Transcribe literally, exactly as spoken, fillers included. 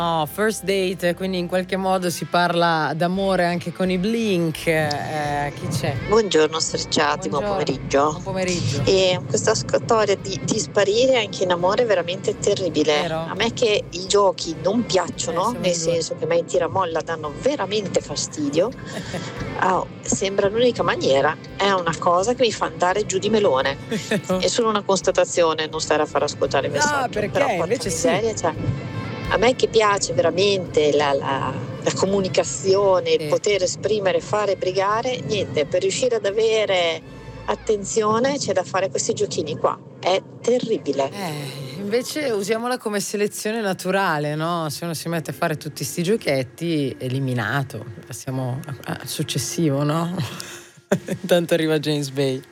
No, First Date, quindi in qualche modo si parla d'amore anche con i Blink. Eh, chi c'è? Buongiorno Sfrecciati, buon Buongiorno. pomeriggio. Buon pomeriggio. E questa storia di, di sparire anche in amore è veramente terribile. Vero? A me che i giochi non Eh, piacciono, siamo nel in due. senso che a me i tiramolla danno veramente fastidio, ah, sembra l'unica maniera. È una cosa che mi fa andare giù di melone. È solo una constatazione, non stare a far ascoltare il No, messaggio. perché? Però porca Invece sì. miseria, cioè, a me che piace veramente la, la, la comunicazione, il Sì. poter esprimere, fare, brigare, niente, per riuscire ad avere attenzione c'è da fare questi giochini qua. È terribile. Eh, invece usiamola come selezione naturale, no? Se uno si mette a fare tutti sti giochetti, eliminato. Passiamo al successivo, no? Intanto arriva James Bay.